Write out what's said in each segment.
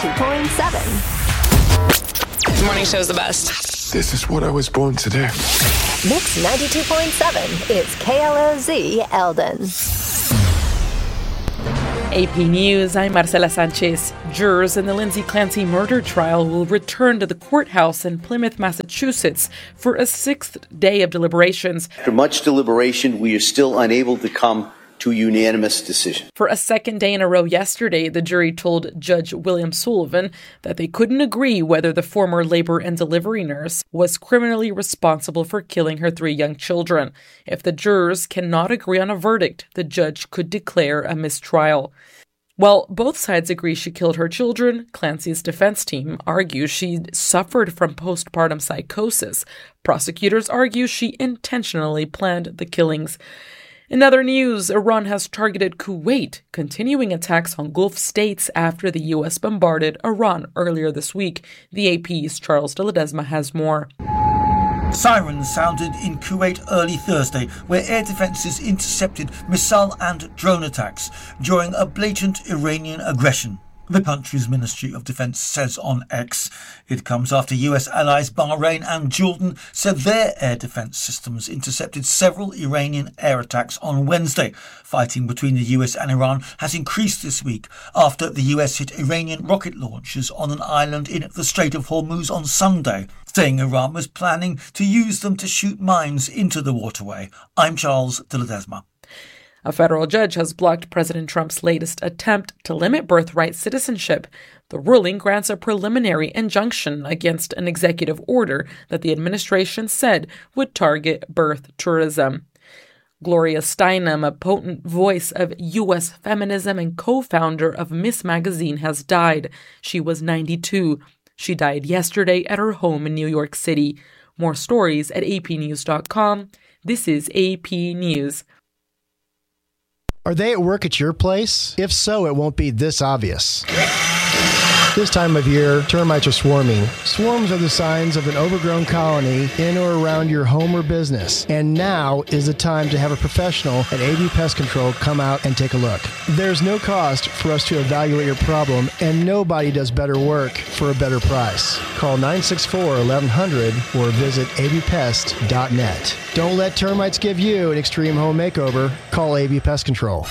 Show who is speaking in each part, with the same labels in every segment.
Speaker 1: 92.7.
Speaker 2: The morning show's the best.
Speaker 3: This is what I was born to do.
Speaker 1: Mix 92.7 is KLOZ Eldon.
Speaker 4: AP News, I'm Marcela Sanchez. Jurors in the Lindsay Clancy murder trial will return to the courthouse in Plymouth, Massachusetts for a sixth day of deliberations.
Speaker 5: After much deliberation, we are still unable to come to a unanimous decision.
Speaker 4: For a second day in a row yesterday, the jury told Judge William Sullivan that they couldn't agree whether the former labor and delivery nurse was criminally responsible for killing her 3 young children. If the jurors cannot agree on a verdict, the judge could declare a mistrial. While both sides agree she killed her children, Clancy's defense team argues she suffered from postpartum psychosis. Prosecutors argue she intentionally planned the killings. In other news, Iran has targeted Kuwait, continuing attacks on Gulf states after the U.S. bombarded Iran earlier this week. The AP's Charles de Ledesma has more.
Speaker 6: Sirens sounded in Kuwait early Thursday, where air defences intercepted missile and drone attacks during a blatant Iranian aggression. The country's Ministry of Defence says on X. It comes after US allies Bahrain and Jordan said their air defence systems intercepted several Iranian air attacks on Wednesday. Fighting between the US and Iran has increased this week after the US hit Iranian rocket launchers on an island in the Strait of Hormuz on Sunday, saying Iran was planning to use them to shoot mines into the waterway. I'm Charles de Ledesma.
Speaker 4: A federal judge has blocked President Trump's latest attempt to limit birthright citizenship. The ruling grants a preliminary injunction against an executive order that the administration said would target birth tourism. Gloria Steinem, a potent voice of U.S. feminism and co-founder of Miss Magazine, has died. She was 92. She died yesterday at her home in New York City. More stories at apnews.com. This is AP News.
Speaker 7: Are they at work at your place? If so, it won't be this obvious. This time of year, termites are swarming. Swarms are the signs of an overgrown colony in or around your home or business. And now is the time to have a professional at AV Pest Control come out and take a look. There's no cost for us to evaluate your problem, and nobody does better work for a better price. Call 964-1100 or visit avpest.net. Don't let termites give you an extreme home makeover. Call AV Pest Control.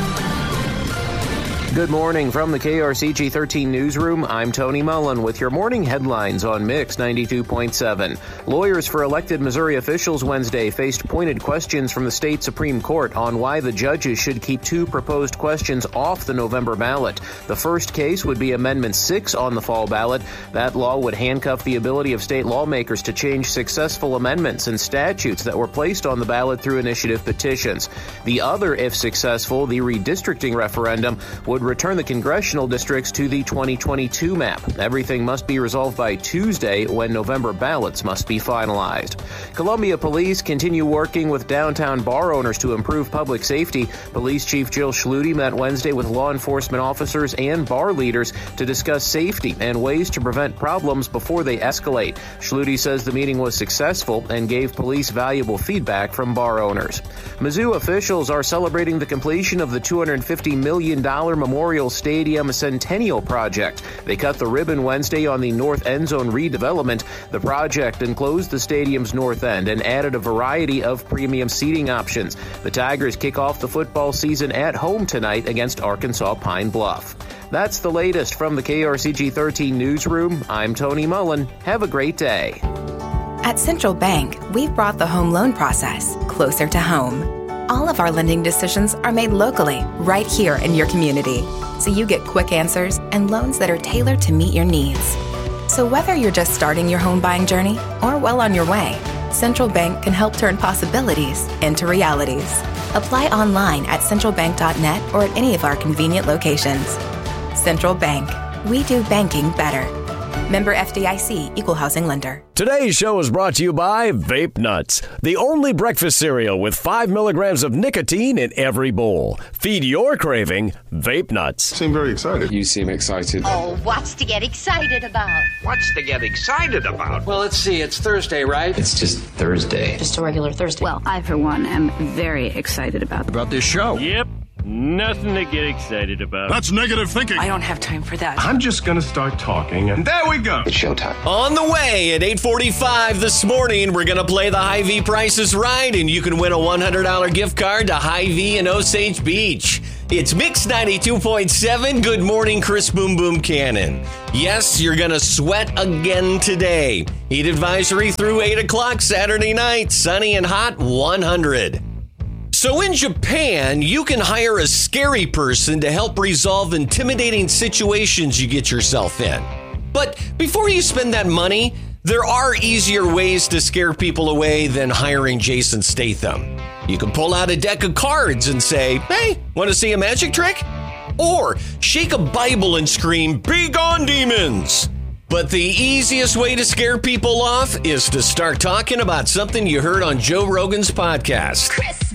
Speaker 8: Good morning from the KRCG 13 newsroom. I'm Tony Mullen with your morning headlines on Mix 92.7. Lawyers for elected Missouri officials Wednesday faced pointed questions from the state Supreme Court on why the judges should keep 2 proposed questions off the November ballot. The first case would be Amendment 6 on the fall ballot. That law would handcuff the ability of state lawmakers to change successful amendments and statutes that were placed on the ballot through initiative petitions. The other, if successful, the redistricting referendum, would return the congressional districts to the 2022 map. Everything must be resolved by Tuesday, when November ballots must be finalized. Columbia Police continue working with downtown bar owners to improve public safety. Police Chief Jill Schluty met Wednesday with law enforcement officers and bar leaders to discuss safety and ways to prevent problems before they escalate. Schluty says the meeting was successful and gave police valuable feedback from bar owners. Mizzou officials are celebrating the completion of the $250 million Memorial Stadium Centennial Project. They cut the ribbon Wednesday on the north end zone redevelopment. The project enclosed the stadium's north end and added a variety of premium seating options. The Tigers kick off the football season at home tonight against Arkansas Pine Bluff. That's the latest from the KRCG 13 newsroom. I'm Tony Mullen. Have a great day.
Speaker 9: At Central Bank, we've brought the home loan process closer to home. All of our lending decisions are made locally, right here in your community, so you get quick answers and loans that are tailored to meet your needs. So whether you're just starting your home buying journey or well on your way, Central Bank can help turn possibilities into realities. Apply online at centralbank.net or at any of our convenient locations. Central Bank. We do banking better. Member FDIC, Equal Housing Lender.
Speaker 10: Today's show is brought to you by Vape Nuts, the only breakfast cereal with 5 milligrams of nicotine in every bowl. Feed your craving, Vape Nuts.
Speaker 3: You seem very excited.
Speaker 11: You seem excited.
Speaker 12: Oh, what's to get excited about?
Speaker 13: What's to get excited about?
Speaker 14: Well, let's see. It's Thursday, right?
Speaker 11: It's just Thursday.
Speaker 12: Just a regular Thursday.
Speaker 15: Well, I, for one, am very excited about
Speaker 10: this show.
Speaker 13: Yep.
Speaker 2: Nothing to get excited about.
Speaker 11: That's negative thinking.
Speaker 15: I don't have time for that.
Speaker 3: I'm just gonna start talking, and there we go.
Speaker 5: It's showtime.
Speaker 10: On the way at 8:45 this morning, we're going to play the Hy-Vee Price is Right, and you can win a $100 gift card to Hy-Vee in Osage Beach. It's Mix 92.7. Good morning, Chris Boom Boom Cannon. Yes, you're going to sweat again today. Heat advisory through 8 o'clock Saturday night. Sunny and hot, 100. So in Japan, you can hire a scary person to help resolve intimidating situations you get yourself in. But before you spend that money, there are easier ways to scare people away than hiring Jason Statham. You can pull out a deck of cards and say, "Hey, want to see a magic trick?" Or shake a Bible and scream, "Be gone, demons!" But the easiest way to scare people off is to start talking about something you heard on Joe Rogan's podcast.
Speaker 1: Chris